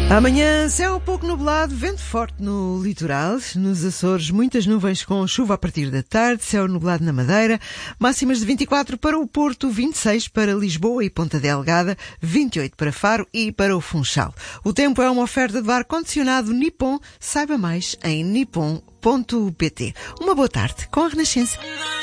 Amanhã, céu pouco nublado, vento forte no litoral. Nos Açores, muitas nuvens com chuva a partir da tarde, céu nublado na Madeira. Máximas de 24 para o Porto, 26 para Lisboa e Ponta Delgada, 28 para Faro e para o Funchal. O tempo é uma oferta de ar-condicionado Nippon. Saiba mais em nippon.pt. Uma boa tarde com a Renascença.